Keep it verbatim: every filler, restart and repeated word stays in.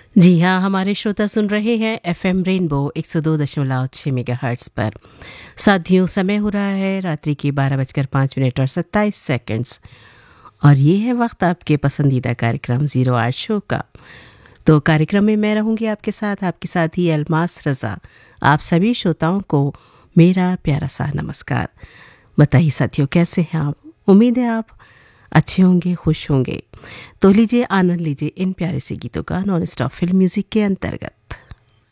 जी हाँ, हमारे श्रोता सुन रहे हैं एफएम रेनबो एक सौ दो दशमलव छह मेगाहर्ट्ज़ पर। साथियों, समय हो रहा है रात्रि के बारह बजकर पाँच मिनट और सत्ताईस सेकंड्स और ये है वक्त आपके पसंदीदा कार्यक्रम ज़ीरो आवर शो का। तो कार्यक्रम में मैं रहूँगी आपके साथ, आपके साथ ही अलमास रज़ा। आप सभी श्रोताओं को मेरा प्यारा सा नमस्कार। बताइए साथियों, कैसे हैं आप? उम्मीद है आप अच्छे होंगे, खुश होंगे। तो लीजिए, आनंद लीजिए इन प्यारे से गीतों का नॉन स्टॉप फिल्म म्यूजिक के अंतर्गत।